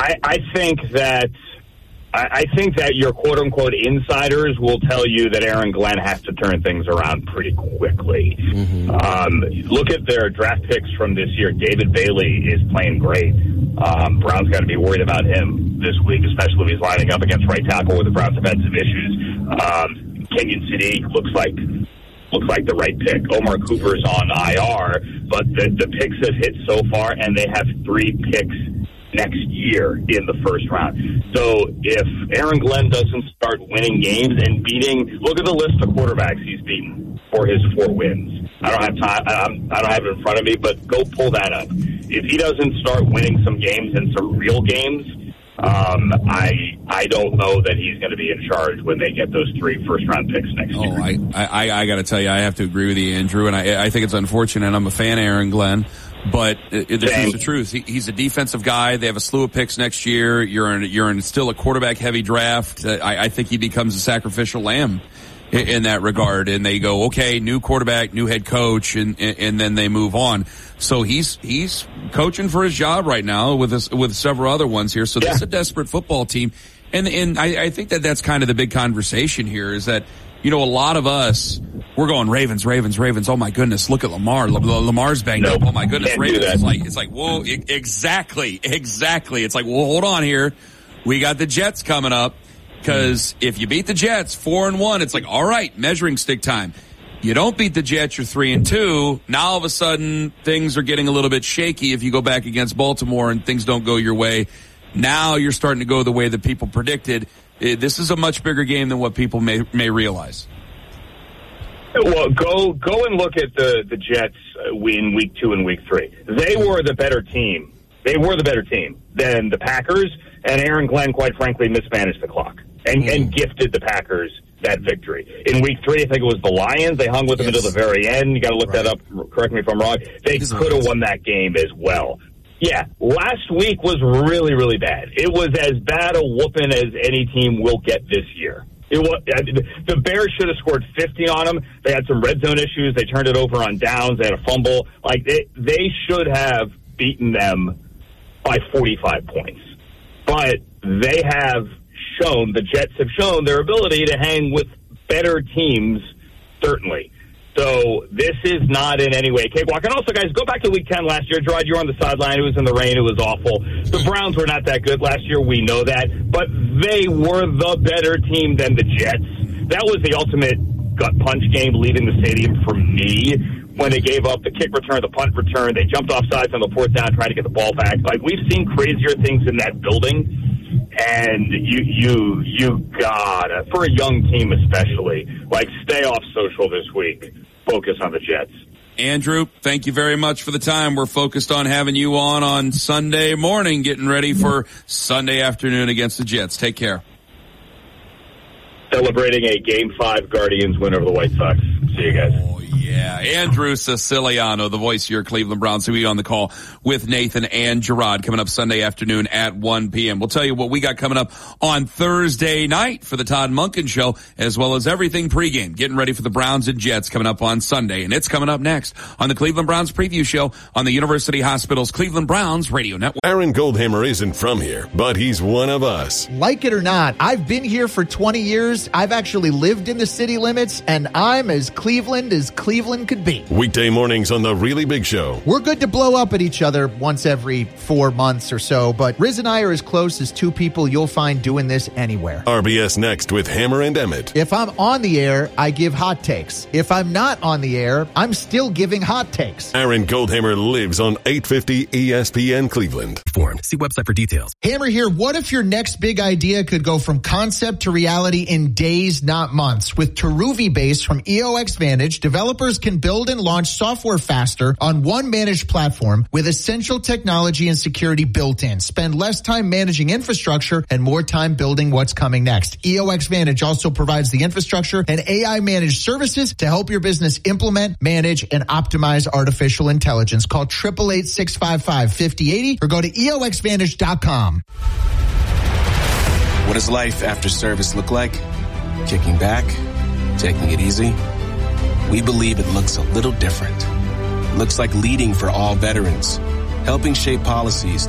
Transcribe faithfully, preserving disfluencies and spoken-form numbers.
I, I think that I, I think that your quote-unquote insiders will tell you that Aaron Glenn has to turn things around pretty quickly. Mm-hmm. Um, look at their draft picks from this year. David Bailey is playing great. Um, Browns got to be worried about him this week, especially if he's lining up against right tackle where the Browns have had some issues. Um, Kenyon Sadiq looks like looks like the right pick. Omar Cooper's on I R, but the, the picks have hit so far, and they have three picks next year in the first round. So if Aaron Glenn doesn't start winning games and beating, look at the list of quarterbacks he's beaten for his four wins. I don't have time. I'm, I don't have it in front of me, but go pull that up. If he doesn't start winning some games and some real games, um, I I don't know that he's going to be in charge when they get those three first round picks next oh, year. I I, I got to tell you, I have to agree with you, Andrew, and I I think it's unfortunate. And I'm a fan of Aaron Glenn. But uh, this is the truth. He, he's a defensive guy. They have a slew of picks next year. You're in, you're in still a quarterback-heavy draft. Uh, I, I think he becomes a sacrificial lamb in, in that regard. And they go, okay, new quarterback, new head coach, and, and, and then they move on. So he's he's coaching for his job right now with us, with several other ones here. So yeah. This is a desperate football team. And and I, I think that that's kind of the big conversation here is that, you know, a lot of us, we're going Ravens, Ravens, Ravens. Oh my goodness, look at Lamar. Lamar's banged nope, up. Oh my goodness, Ravens. It's like, it's like, whoa, mm-hmm. exactly, exactly. It's like, well, hold on here. We got the Jets coming up because mm-hmm. if you beat the Jets four and one, it's like, all right, measuring stick time. You don't beat the Jets, you're three and two. Now all of a sudden things are getting a little bit shaky if you go back against Baltimore and things don't go your way. Now you're starting to go the way that people predicted. This is a much bigger game than what people may may realize. Well, go go and look at the, the Jets in week two and week three. They were the better team. They were the better team than the Packers, and Aaron Glenn, quite frankly, mismanaged the clock and, mm. and gifted the Packers that victory. In week three, I think it was the Lions. They hung with them yes. until the very end. You got to look right. that up. Correct me if I'm wrong. They could have won that game as well. Yeah, last week was really, really bad. It was as bad a whooping as any team will get this year. It was, the Bears should have scored fifty on them. They had some red zone issues. They turned it over on downs. They had a fumble. Like they, they should have beaten them by forty-five points. But they have shown, the Jets have shown their ability to hang with better teams, certainly. So this is not in any way a cakewalk. And also, guys, go back to week ten last year. Gerard, you were on the sideline. It was in the rain. It was awful. The Browns were not that good last year. We know that. But they were the better team than the Jets. That was the ultimate gut punch game leaving the stadium for me when they gave up the kick return, the punt return. They jumped off sides on the fourth down trying to get the ball back. Like, we've seen crazier things in that building. And you, you, you gotta, for a young team especially, like, stay off social this week. Focus on the Jets. Andrew, thank you very much for the time. We're focused on having you on on Sunday morning, getting ready for Sunday afternoon against the Jets. Take care. Celebrating a Game five Guardians win over the White Sox. See you guys. Oh, yeah. Andrew Siciliano, the voice of your Cleveland Browns, who will be on the call with Nathan and Gerard coming up Sunday afternoon at one p.m. We'll tell you what we got coming up on Thursday night for the Todd Monken Show, as well as everything pregame. Getting ready for the Browns and Jets coming up on Sunday. And it's coming up next on the Cleveland Browns Preview Show on the University Hospital's Cleveland Browns Radio Network. Aaron Goldhammer isn't from here, but he's one of us. Like it or not, I've been here for twenty years. I've actually lived in the city limits, and I'm as Cleveland as Cleveland could be. Weekday mornings on The Really Big Show. We're good to blow up at each other once every four months or so, but Riz and I are as close as two people you'll find doing this anywhere. R B S Next with Hammer and Emmett. If I'm on the air, I give hot takes. If I'm not on the air, I'm still giving hot takes. Aaron Goldhammer lives on eight fifty E S P N Cleveland. Formed. See website for details. Hammer here. What if your next big idea could go from concept to reality in days, not months? With Teruvi Base from E O X Vantage, developers can build and launch software faster on one managed platform with essential technology and security built in. Spend less time managing infrastructure and more time building what's coming next. E O X Vantage also provides the infrastructure and A I managed services to help your business implement, manage, and optimize artificial intelligence. Call eight eight eight, six five five, five oh eight oh or go to E O X Vantage dot com. What does life after service look like? Kicking back? Taking it easy? We believe it looks a little different. It looks like leading for all veterans, helping shape policies